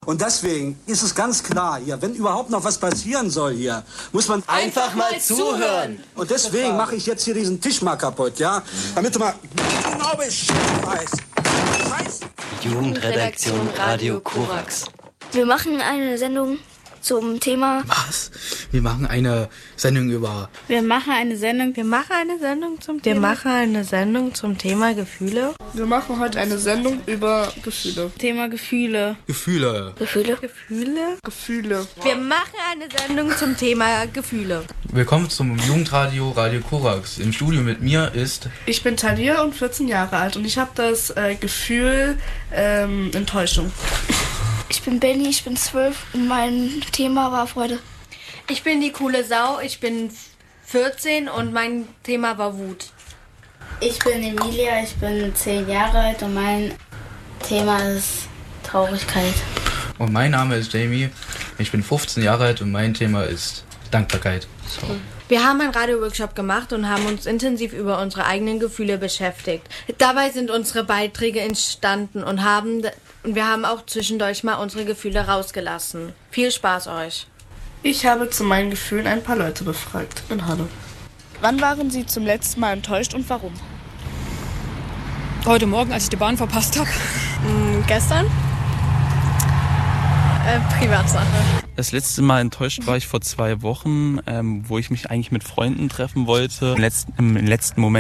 Und deswegen ist es ganz klar hier, wenn überhaupt noch was passieren soll hier, muss man einfach mal zuhören. Und deswegen mache ich jetzt hier diesen Tisch mal kaputt, ja? Damit du mal genau Bescheid weißt. Jugendredaktion Radio Korax. Wir machen eine Sendung zum Thema... Was? Wir machen eine Sendung über... Wir machen eine Sendung zum Thema Gefühle. Wir machen heute eine Sendung über Gefühle. Thema Gefühle. Gefühle. Wir machen eine Sendung zum Thema Gefühle. Willkommen zum Jugendradio Radio Korax. Im Studio mit mir ist... Ich bin Talia und 14 Jahre alt und ich habe das Gefühl Enttäuschung. Ich bin Benny, ich bin 12 und mein Thema war Freude. Ich bin die coole Sau, ich bin 14 und mein Thema war Wut. Ich bin Emilia, ich bin 10 Jahre alt und mein Thema ist Traurigkeit. Und mein Name ist Jamie. Ich bin 15 Jahre alt und mein Thema ist Dankbarkeit. So. Wir haben einen Radio-Workshop gemacht und haben uns intensiv über unsere eigenen Gefühle beschäftigt. Dabei sind unsere Beiträge entstanden und wir haben auch zwischendurch mal unsere Gefühle rausgelassen. Viel Spaß euch. Ich habe zu meinen Gefühlen ein paar Leute befragt in Halle. Wann waren Sie zum letzten Mal enttäuscht und warum? Heute Morgen, als ich die Bahn verpasst habe. Gestern? Privatsache. Das letzte Mal enttäuscht war ich vor 2 Wochen, wo ich mich eigentlich mit Freunden treffen wollte. Im letzten Moment